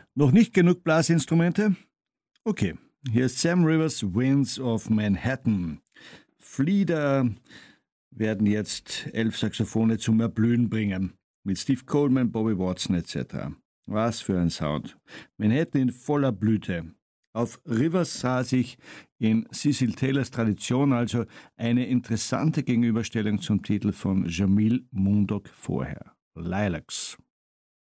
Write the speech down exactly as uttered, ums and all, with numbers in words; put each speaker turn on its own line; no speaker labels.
Noch nicht genug Blasinstrumente? Okay, hier ist Sam Rivers, Winds of Manhattan. Flieder werden jetzt elf Saxophone zum Erblühen bringen. Mit Steve Coleman, Bobby Watson et cetera. Was für ein Sound. Manhattan in voller Blüte. Auf Rivers sah sich in Cecil Taylors Tradition also eine interessante Gegenüberstellung zum Titel von Jamil Mundok vorher. Lilacs.